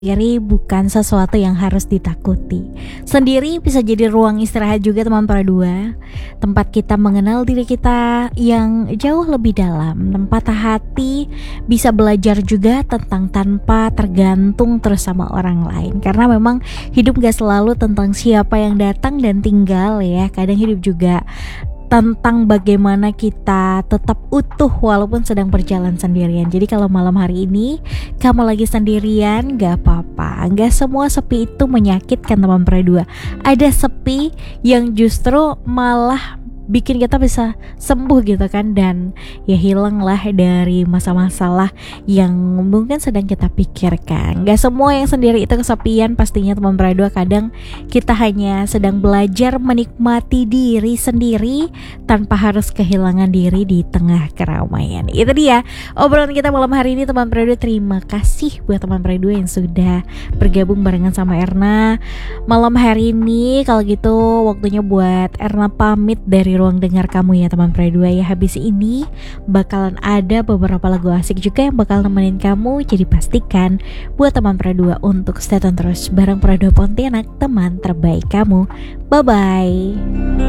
Sendiri bukan sesuatu yang harus ditakuti. Sendiri bisa jadi ruang istirahat juga teman para dua. Tempat kita mengenal diri kita yang jauh lebih dalam. Tempat hati bisa belajar juga tentang tanpa tergantung terus sama orang lain. Karena memang hidup gak selalu tentang siapa yang datang dan tinggal ya. Kadang hidup juga tentang bagaimana kita tetap utuh walaupun sedang berjalan sendirian. Jadi kalau malam hari ini kamu lagi sendirian, gak apa-apa. Gak semua sepi itu menyakitkan teman berdua. Ada sepi yang justru malah bikin kita bisa sembuh gitu kan. Dan ya hilanglah dari masalah-masalah yang mungkin sedang kita pikirkan. Gak semua yang sendiri itu kesepian pastinya teman berdua. Kadang kita hanya sedang belajar menikmati diri sendiri tanpa harus kehilangan diri di tengah keramaian. Itu dia obrolan kita malam hari ini teman berdua. Terima kasih buat teman berdua yang sudah bergabung barengan sama Erna malam hari ini. Kalau gitu waktunya buat Erna pamit dari ruang dengar kamu ya teman berdua ya. Habis ini bakalan ada beberapa lagu asik juga yang bakal nemenin kamu. Jadi pastikan buat teman berdua untuk stay tune terus bareng Prado Pontianak, teman terbaik kamu. Bye bye.